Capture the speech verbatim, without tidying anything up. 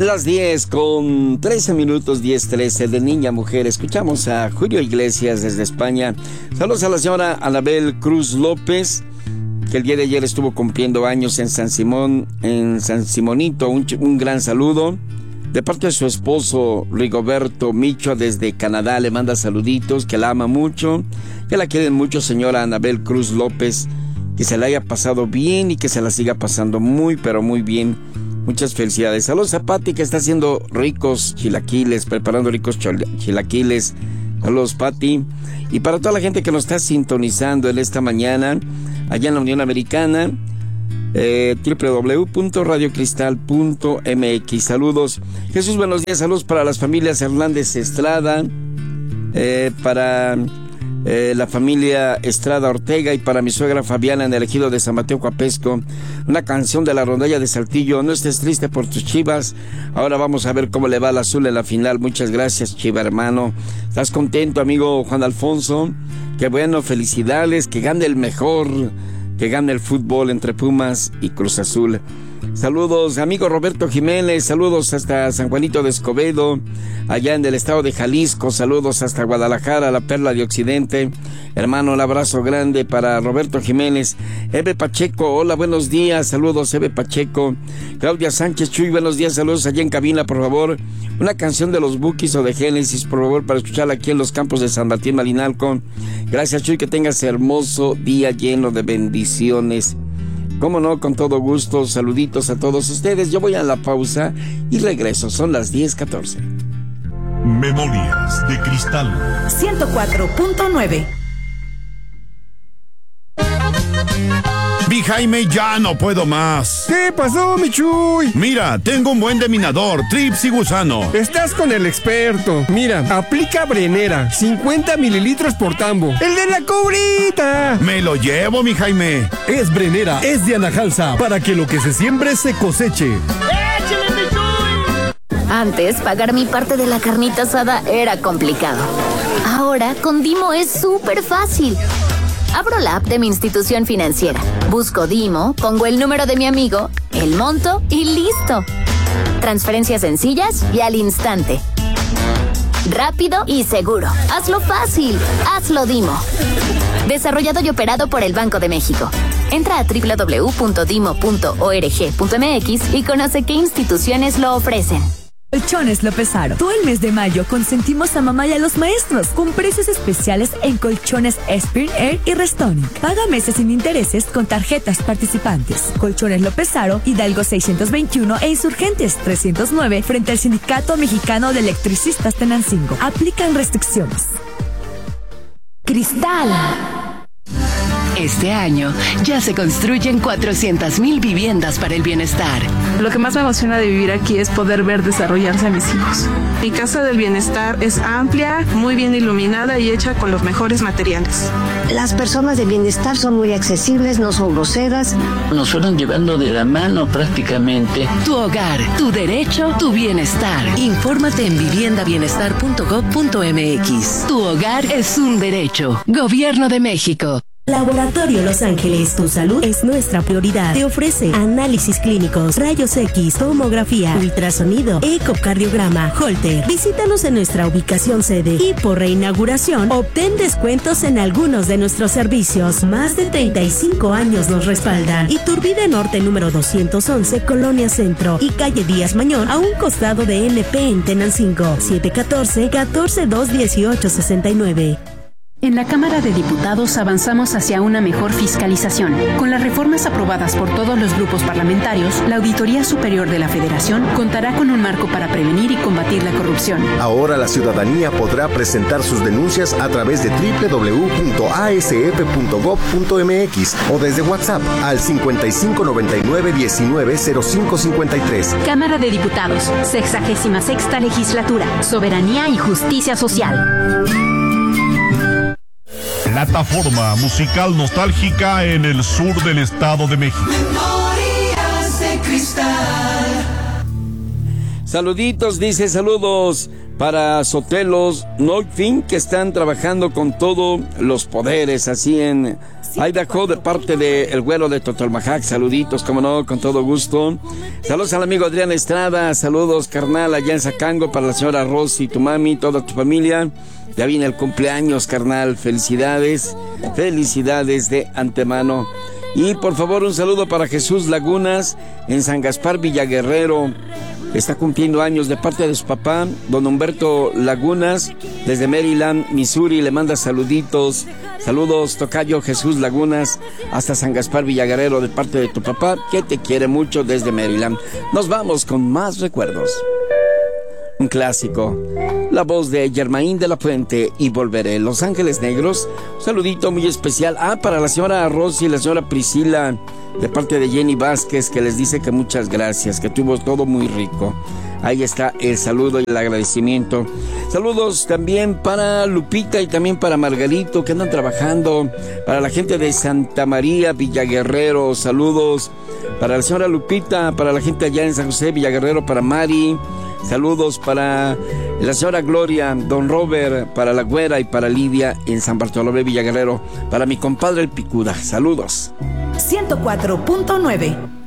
las diez con trece minutos, diez trece, de Niña Mujer. Escuchamos a Julio Iglesias desde España. Saludos a la señora Anabel Cruz López, que el día de ayer estuvo cumpliendo años en San Simón, en San Simonito. Un, un gran saludo. De parte de su esposo Rigoberto Micho desde Canadá, le manda saluditos, que la ama mucho, que la quieren mucho, señora Anabel Cruz López. Que se la haya pasado bien y que se la siga pasando muy, pero muy bien. Muchas felicidades. Saludos a Pati, que está haciendo ricos chilaquiles, preparando ricos chilaquiles. Saludos, Pati. Y para toda la gente que nos está sintonizando en esta mañana, allá en la Unión Americana, eh, doble u doble u doble u punto radio cristal punto m x. Saludos. Jesús, buenos días. Saludos para las familias Hernández Estrada, eh, para... Eh, la familia Estrada Ortega y para mi suegra Fabiana en el ejido de San Mateo Coapesco. Una canción de la rondalla de Saltillo. No estés triste por tus Chivas. Ahora vamos a ver cómo le va al azul en la final. Muchas gracias, Chiva hermano. ¿Estás contento, amigo Juan Alfonso? Qué bueno, felicidades. Que gane el mejor, que gane el fútbol entre Pumas y Cruz Azul. Saludos, amigo Roberto Jiménez. Saludos hasta San Juanito de Escobedo, allá en el estado de Jalisco. Saludos hasta Guadalajara, la perla de Occidente. Hermano, un abrazo grande para Roberto Jiménez. Eve Pacheco, hola, buenos días. Saludos, Eve Pacheco. Claudia Sánchez Chuy, buenos días. Saludos allá en cabina, por favor. Una canción de los Bukis o de Génesis, por favor, para escucharla aquí en los campos de San Martín Malinalco. Gracias, Chuy, que tengas hermoso día lleno de bendiciones. Cómo no, con todo gusto. Saluditos a todos ustedes. Yo voy a la pausa y regreso. Son las diez catorce. Memorias de Cristal ciento cuatro punto nueve. Mi Jaime, ya no puedo más. ¿Qué pasó, mi Chuy? Mira, tengo un buen deminador, Trips y Gusano. Estás con el experto. Mira, aplica Brenera, cincuenta mililitros por tambo. ¡El de la cobrita! Me lo llevo, mi Jaime. Es Brenera, es de Anajalsa, para que lo que se siembre se coseche. ¡Échale, mi Chuy! Antes, pagar mi parte de la carnita asada era complicado. Ahora, con Dimo es súper fácil. Abro la app de mi institución financiera, busco Dimo, pongo el número de mi amigo, el monto y listo. Transferencias sencillas y al instante. Rápido y seguro. Hazlo fácil. Hazlo Dimo. Desarrollado y operado por el Banco de México. Entra a doble u doble u doble u punto dimo punto org punto m x y conoce qué instituciones lo ofrecen. Colchones Lo Pesaro. Todo el mes de mayo consentimos a mamá y a los maestros con precios especiales en colchones Spirit Air y Restonic. Paga meses sin intereses con tarjetas participantes. Colchones Lo Pesaro, Hidalgo seiscientos veintiuno e Insurgentes trescientos nueve frente al Sindicato Mexicano de Electricistas Tenancingo. Aplican restricciones. Cristal. Este año ya se construyen cuatrocientas mil viviendas para el bienestar. Lo que más me emociona de vivir aquí es poder ver desarrollarse a mis hijos. Mi casa del bienestar es amplia, muy bien iluminada y hecha con los mejores materiales. Las personas de bienestar son muy accesibles, no son groseras. Nos fueron llevando de la mano prácticamente. Tu hogar, tu derecho, tu bienestar. Infórmate en vivienda bienestar punto gob punto m x. Tu hogar es un derecho. Gobierno de México. Laboratorio Los Ángeles, tu salud es nuestra prioridad. Te ofrece análisis clínicos, rayos X, tomografía, ultrasonido, ecocardiograma, Holter. Visítanos en nuestra ubicación sede y por reinauguración obtén descuentos en algunos de nuestros servicios. Más de treinta y cinco años nos respaldan. Iturbide Norte número doscientos once, Colonia Centro y calle Díaz Mañón, a un costado de N P en Tenancingo. siete uno cuatro, uno cuatro dos, uno ocho seis nueve. En la Cámara de Diputados avanzamos hacia una mejor fiscalización. Con las reformas aprobadas por todos los grupos parlamentarios, la Auditoría Superior de la Federación contará con un marco para prevenir y combatir la corrupción. Ahora la ciudadanía podrá presentar sus denuncias a través de doble u doble u doble u punto a s f punto gob punto m x o desde WhatsApp al cincuenta y cinco noventa y nueve diecinueve cero cinco cincuenta y tres. Cámara de Diputados, sexagésima sexta legislatura, soberanía y justicia social. Plataforma musical nostálgica en el sur del Estado de México. Memorias de Cristal. Saluditos, dice, saludos para Sotelos Norfin, que están trabajando con todos los poderes, así en Idaho, de parte de El Güero de Totalmajac, saluditos, como no, con todo gusto. Saludos al amigo Adrián Estrada, saludos carnal allá en Zacango para la señora Rosy, tu mami, toda tu familia. Ya viene el cumpleaños, carnal, felicidades, felicidades de antemano. Y por favor un saludo para Jesús Lagunas en San Gaspar Villaguerrero. Está cumpliendo años de parte de su papá, don Humberto Lagunas, desde Maryland, Missouri, le manda saluditos. Saludos, tocayo Jesús Lagunas, hasta San Gaspar Villaguerrero, de parte de tu papá, que te quiere mucho desde Maryland. Nos vamos con más recuerdos. Un clásico, la voz de Germain de la Fuente y Volveré, Los Ángeles Negros. Un saludito muy especial, ah, para la señora Rosy y la señora Priscila, de parte de Jenny Vázquez, que les dice que muchas gracias, que tuvo todo muy rico. Ahí está el saludo y el agradecimiento. Saludos también para Lupita y también para Margarito, que andan trabajando. Para la gente de Santa María Villaguerrero, saludos. Para la señora Lupita, para la gente allá en San José Villaguerrero, para Mari. Saludos para la señora Gloria, don Robert, para la Güera y para Lidia en San Bartolomé Villaguerrero. Para mi compadre el Picuda, saludos. ciento cuatro punto nueve